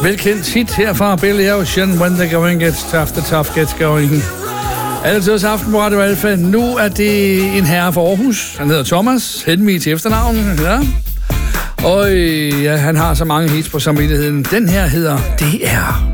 velkendt hit her fra Billy Ocean, When the Going Gets Tough, the Tough Gets Going. Altid aften på Radio Alfa. Nu er det en herre fra Aarhus. Han hedder Thomas. Henvig til efternavn. Ja. Og ja, han har så mange hits på samvittigheden. Den her hedder Det er